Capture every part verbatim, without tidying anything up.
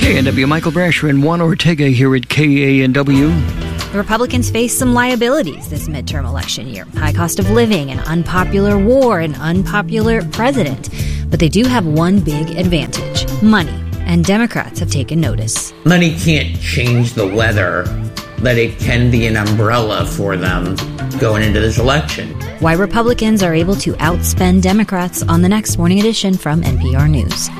K A N W, Michael Brasher and Juan Ortega here at K A N W. The Republicans face some liabilities this midterm election year. High cost of living, an unpopular war, an unpopular president. But they do have one big advantage: money. And Democrats have taken notice. Money can't change the weather, but it can be an umbrella for them going into this election. Why Republicans are able to outspend Democrats on the next Morning Edition from N P R News.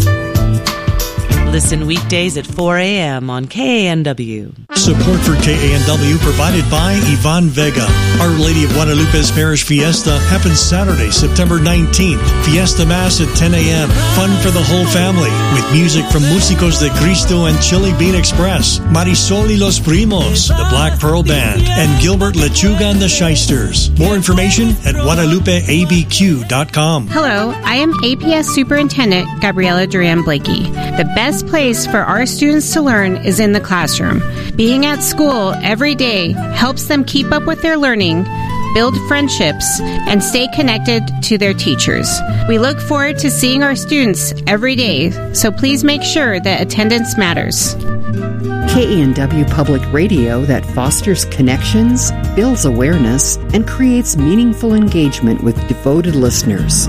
Listen weekdays at four a.m. on K A N W. Support for K A N W provided by Yvonne Vega. Our Lady of Guadalupe's Parish Fiesta happens Saturday, September nineteenth. Fiesta Mass at ten a.m. Fun for the whole family with music from Músicos de Cristo and Chili Bean Express, Marisol y los Primos, the Black Pearl Band, and Gilbert Lechuga and the Shysters. More information at guadalupe a b q dot com. Hello, I am A P S Superintendent Gabriela Duran Blakey. The best place for our students to learn is in the classroom. Being at school every day helps them keep up with their learning, build friendships, and stay connected to their teachers. We look forward to seeing our students every day, so please make sure that attendance matters. K A N W Public Radio that fosters connections, builds awareness, and creates meaningful engagement with devoted listeners.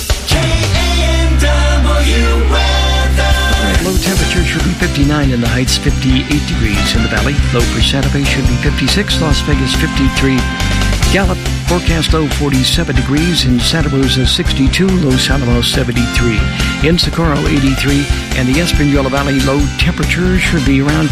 Low temperature should be fifty-nine in the Heights, fifty-eight degrees in the Valley. Low for Santa Fe should be fifty-six, Las Vegas fifty-three. Gallup forecast low forty-seven degrees. In Santa Rosa sixty-two, low San Luis seventy-three. In Socorro eighty-three, and the Espanola Valley low temperature should be around